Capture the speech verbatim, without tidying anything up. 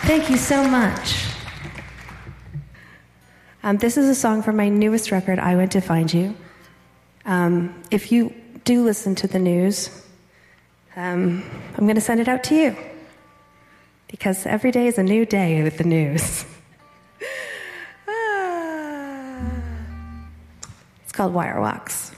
Thank you so much. Um, this is a song from my newest record, I Went to Find You. Um, if you do listen to the news, um, I'm going to send it out to you. Because every day is a new day with the news. ah. It's called Wire Walks.